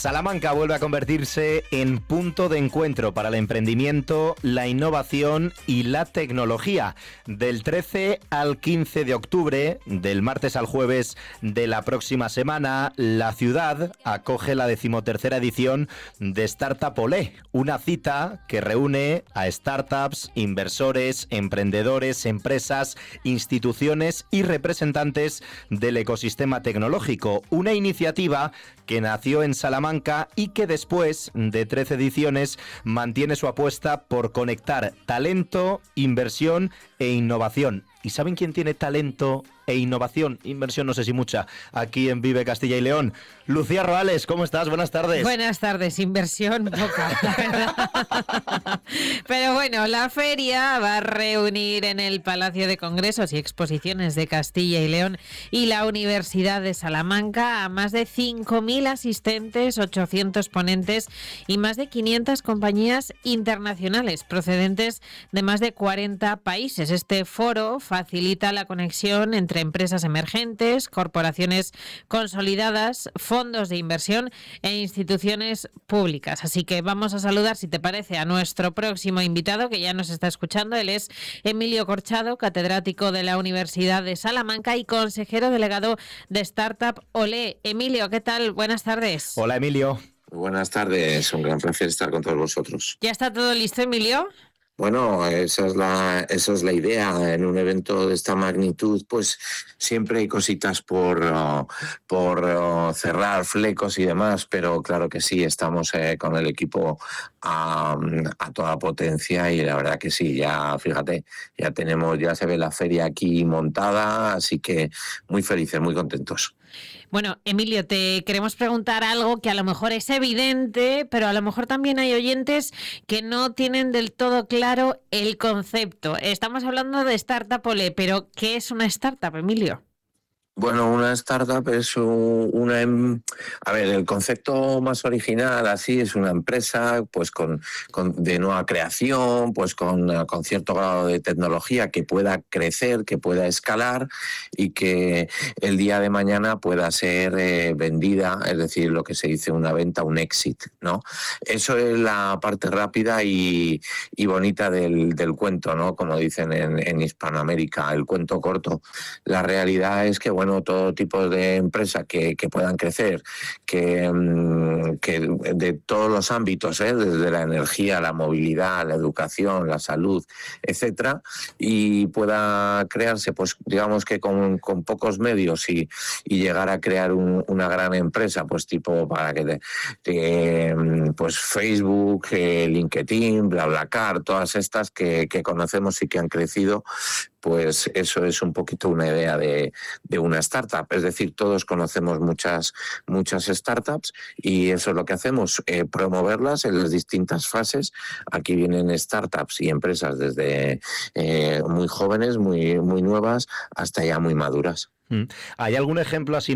Salamanca vuelve a convertirse en punto de encuentro para el emprendimiento, la innovación y la tecnología. Del 13 al 15 de octubre, del martes al jueves de la próxima semana, la ciudad acoge la 13ª edición de Startup Olé, una cita que reúne a startups, inversores, emprendedores, empresas, instituciones y representantes del ecosistema tecnológico. Una iniciativa que nació en Salamanca y que después de 13 ediciones mantiene su apuesta por conectar talento, inversión e innovación. ¿Y saben quién tiene talento e innovación? Inversión no sé si mucha, aquí en Vive Castilla y León. Lucía Roales, ¿cómo estás? Buenas tardes. Buenas tardes, inversión poca, la verdad. Pero bueno, la feria va a reunir en el Palacio de Congresos y Exposiciones de Castilla y León y la Universidad de Salamanca a más de 5.000 asistentes, 800 ponentes y más de 500 compañías internacionales procedentes de más de 40 países. Este foro facilita la conexión entre empresas emergentes, corporaciones consolidadas, fondos de inversión e instituciones públicas. Así que vamos a saludar, si te parece, a nuestro próximo invitado que ya nos está escuchando. Él es Emilio Corchado, catedrático de la Universidad de Salamanca y consejero delegado de Startup Olé. Emilio, ¿qué tal? Buenas tardes. Hola, Emilio. Buenas tardes, un gran placer estar con todos vosotros. ¿Ya está todo listo, Emilio? Bueno, esa es la idea. En un evento de esta magnitud, pues siempre hay cositas por cerrar, flecos y demás, pero claro que sí, estamos con el equipo a toda potencia y la verdad que sí, ya fíjate, ya se ve la feria aquí montada, así que muy felices, muy contentos. Bueno, Emilio, te queremos preguntar algo que a lo mejor es evidente, pero a lo mejor también hay oyentes que no tienen del todo claro el concepto. Estamos hablando de Startup Olé, pero ¿qué es una startup, Emilio? Bueno, una startup es el concepto más original así es una empresa pues de nueva creación, pues con cierto grado de tecnología que pueda crecer, que pueda escalar y que el día de mañana pueda ser vendida, es decir, lo que se dice una venta, un exit, ¿no? Eso es la parte rápida y bonita del cuento, ¿no? Como dicen en Hispanoamérica, el cuento corto. La realidad es que, bueno, todo tipo de empresas que puedan crecer, que de todos los ámbitos, desde la energía, la movilidad, la educación, la salud, etcétera, y pueda crearse, pues digamos que con pocos medios y llegar a crear una gran empresa, pues tipo para que pues Facebook, LinkedIn, BlaBlaCar, todas estas que conocemos y que han crecido. Pues eso es un poquito una idea de una startup. Es decir, todos conocemos muchas startups y eso es lo que hacemos, promoverlas en las distintas fases. Aquí vienen startups y empresas desde muy jóvenes, muy nuevas, hasta ya muy maduras. ¿Hay algún ejemplo así